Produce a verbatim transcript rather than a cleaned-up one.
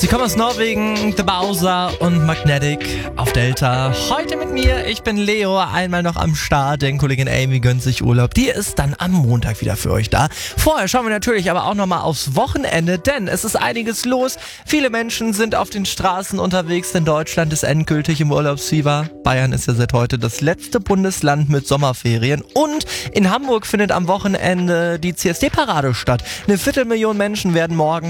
Sie kommen aus Norwegen, The Bowser und Magnetic auf Delta. Heute mit mir, ich bin Leo, einmal noch am Start, denn Kollegin Amy gönnt sich Urlaub. Die ist dann am Montag wieder für euch da. Vorher schauen wir natürlich aber auch nochmal aufs Wochenende, denn es ist einiges los. Viele Menschen sind auf den Straßen unterwegs, denn Deutschland ist endgültig im Urlaubsfieber. Bayern ist ja seit heute das letzte Bundesland mit Sommerferien. Und in Hamburg findet am Wochenende die C S D-Parade statt. Eine Viertelmillion Menschen werden morgen